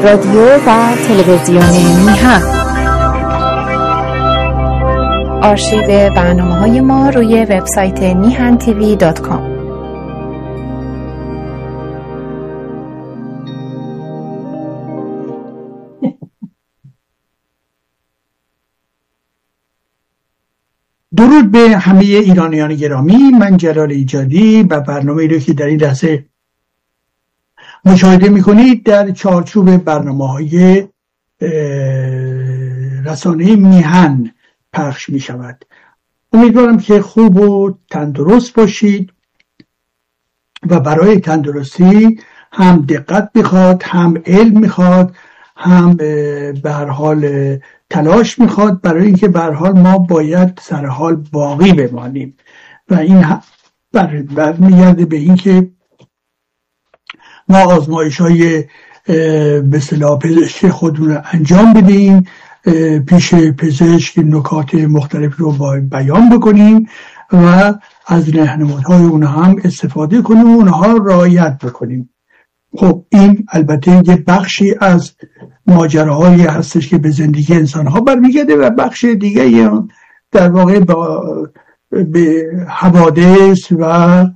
رادیو و تلویزیون میهن. آرشیو برنامه‌های ما روی وبسایت mihantv.com. درود به همه ایرانیان گرامی. من جلال ایجادی و برنامه‌ای رو که در این لحظه مشاهده می‌کنید در چارچوب برنامه‌های رسانه میهن پخش می‌شود. امیدوارم که خوب و تندرست باشید و برای تندرستی هم دقت می‌خواد، هم علم می‌خواد، هم به هر حال تلاش می‌خواد، برای اینکه به هر حال ما باید سر حال باقی بمانیم و این برمیگرده به اینکه ما آزمایش‌های به اصطلاح پزشکی خودمون رو انجام بدیم، پیش پزشک نکات مختلف رو بیان بکنیم و از راهنمودهای اونها هم استفاده کنیم و اونها رعایت بکنیم. خب این البته یه بخشی از ماجراهایی هستش که به زندگی انسان‌ها برمیگرده و بخش دیگه در واقع به حوادث و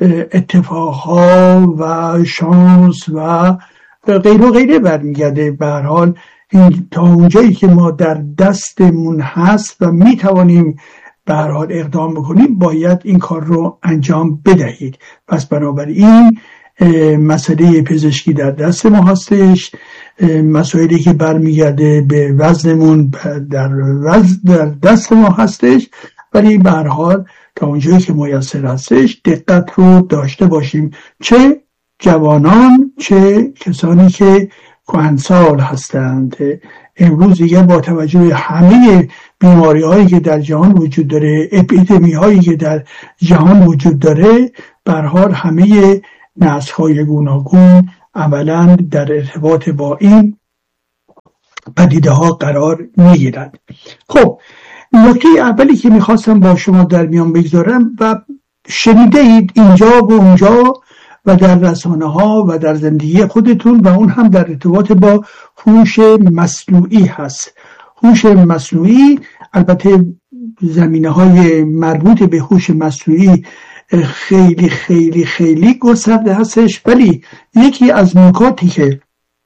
اتفاقها و شانس و غیره و غیره برمیگرده. به هر حال این تا اونجایی که ما در دستمون هست و میتوانیم به هر حال اقدام بکنیم باید این کار رو انجام بدهید. پس بنابراین مسئله پزشکی در دست ما هستش، مسائلی که برمیگرده به وزنمون در دست ما هستش، ولی به هر حال تا اونجایی که میسر هستش دقت رو داشته باشیم، چه جوانان چه کسانی که کهنسال هستند. امروز دیگه با توجه به همه بیماری هایی که در جهان وجود داره، اپیدمی هایی که در جهان وجود داره، به هر حال همه نسل های گوناگون عملاً در ارتباط با این پدیده ها قرار میگیرند. خب نکته اولی که میخواستم با شما در میان بگذارم و شنیده اید اینجا و اونجا و در رسانه ها و در زندگی خودتون، و اون هم در ارتباط با هوش مصنوعی هست. هوش مصنوعی البته زمینه های مربوط به هوش مصنوعی خیلی خیلی خیلی گسترده هستش، ولی یکی از نکاتی که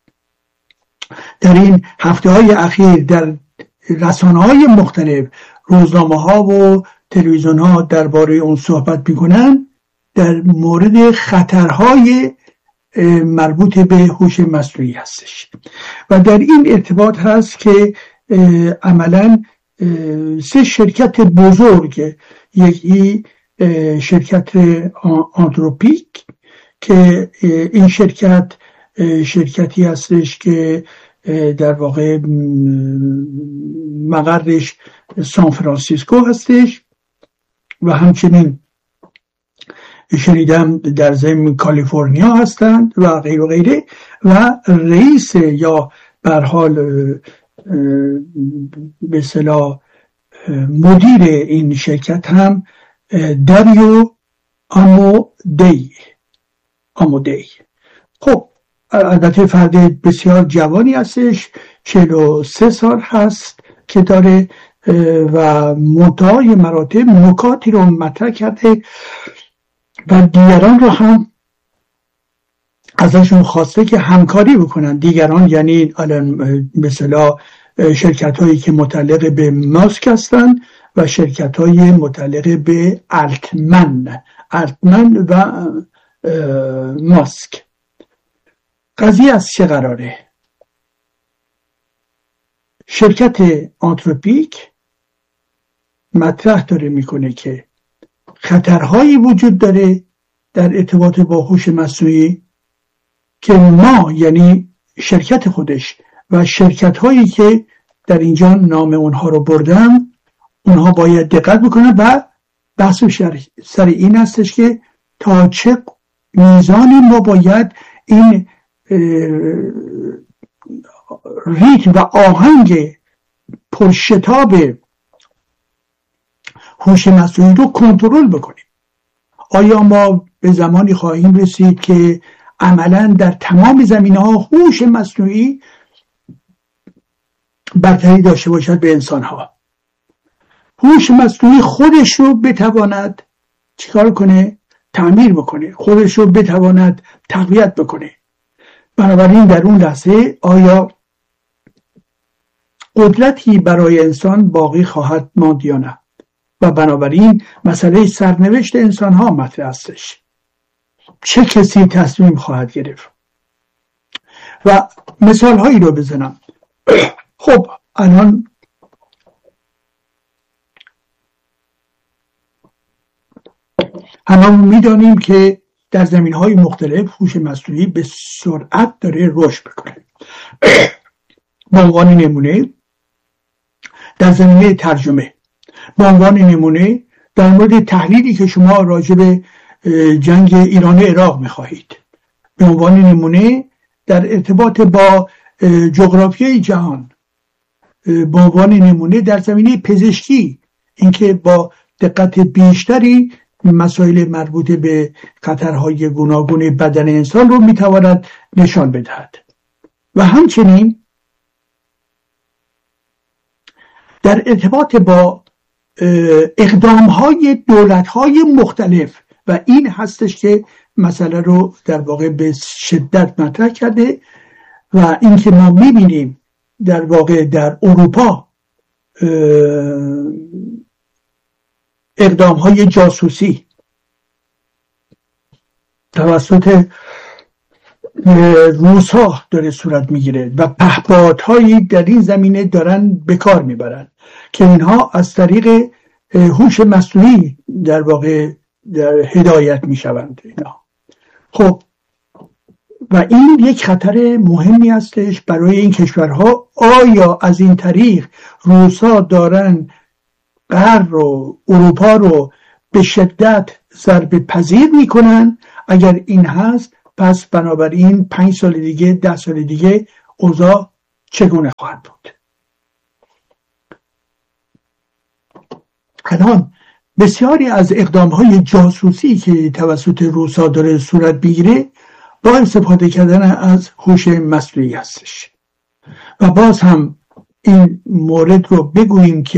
در این هفته های اخیر در رسانه های مختلف، روزنامه ها و تلویزیون ها درباره اون صحبت میکنن در مورد خطرهای مربوط به هوش مصنوعی هستش و در این ارتباط هست که عملاً 3 شرکت بزرگ، یکی شرکت آنتروپیک که این شرکتی هستش که در واقع مقرش سان فرانسیسکو هستش و همچنین شنیدم در ضمن کالیفرنیا هستند و غیره و غیره، و رئیس یا به هر حال به اصطلاح مدیر این شرکت هم داریو آمودی. خب البته فرد بسیار جوانی هستش، 43 سال هست که داره و منتهای مراتب نکاتی رو مطرح کرده و دیگران رو هم ازشون خواسته که همکاری بکنن. دیگران یعنی الان مثلا شرکت هایی که متعلق به ماسک هستن و شرکت های متعلق به التمن و ماسک. قضیه از چه قراره؟ شرکت آنتروپیک مطرح داره میکنه که خطرهایی وجود داره در ارتباط با هوش مصنوعی که ما یعنی شرکت خودش و شرکت هایی که در اینجا نام اونها رو بردم، اونها باید دقت بکنن و بحث سر این هستش که تا چه میزانی ما باید این ریتم و آهنگ پرشتاب هوش مصنوعی رو کنترل بکنیم. آیا ما به زمانی خواهیم رسید که عملا در تمام زمینه‌ها هوش مصنوعی برتری داشته باشد به انسان‌ها. هوش مصنوعی خودش رو بتواند چیکار کنه؟ تعمیر بکنه، خودش رو بتواند تقویت بکنه. بنابراین در اون لحظه آیا قدرتی برای انسان باقی خواهد ماند یا نه؟ و بنابراین مسئله سرنوشت انسان ها مطرح هستش. چه کسی تصمیم خواهد گرفت؟ و مثال هایی رو بزنم. خب الان هممون میدانیم که در زمین های مختلف هوش مصنوعی به سرعت داره رشد میکنه. به عنوان نمونه در زمینه ترجمه، به عنوان نمونه در مورد تحلیلی که شما راجع به جنگ ایران و عراق میخواهید، به عنوان نمونه در ارتباط با جغرافیای جهان، به عنوان نمونه در زمینه پزشکی، اینکه با دقت بیشتری مسائل مربوط به خطرهای گوناگون بدن انسان رو میتواند نشان بدهد. و همچنین در ارتباط با اقدامهای دولتهای مختلف، و این هستش که مسئله رو در واقع به شدت مطرح کرده. و این که ما میبینیم در واقع در اروپا اقدامهای جاسوسی توسط روس‌ها داره صورت میگیره و پهپادهایی در این زمینه دارن به کار میبرن که اینها از طریق هوش مصنوعی در واقع در هدایت میشوند اینا. خب و این یک خطر مهمی هستش برای این کشورها. آیا از این طریق روس‌ها دارن غرب رو، اروپا رو به شدت ضربه پذیر میکنن؟ اگر این هست پس بنابراین 5 سال دیگه، 10 سال دیگه اوضاع چگونه خواهد بود؟ الان بسیاری از اقدامهای جاسوسی که توسط روس‌ها داره صورت بگیره با استفاده کردن از هوش مصنوعی هستش. و باز هم این مورد رو بگوییم که